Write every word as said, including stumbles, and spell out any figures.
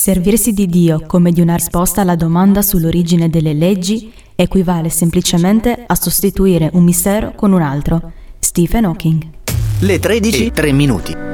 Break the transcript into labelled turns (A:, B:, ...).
A: Servirsi di Dio come di una risposta alla domanda sull'origine delle leggi equivale semplicemente a sostituire un mistero con un altro. Stephen Hawking.
B: Le tredici e tre minuti.